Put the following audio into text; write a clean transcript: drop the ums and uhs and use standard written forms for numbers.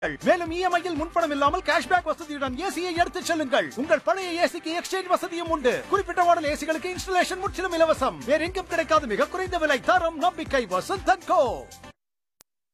மேலும் இஎம்ஐயில் முன்பணம் இல்லாமல் கேஷ்பேக் வசதியுடன் ஏசியை எடுத்துச் செல்லுங்கள். உங்கள் பழைய ஏசிக்கு எக்ஸ்சேஞ்ச் வசதியும் உண்டு. குறிப்பிட்ட மாடல் ஏசிகளுக்கு இன்ஸ்டலேஷன் முற்றிலும் இலவசம். வேற எங்கும் கிடைக்காத மிக குறைந்த விலை, தரம், நம்பிக்கை. வசந்த் அண்ட் கோ.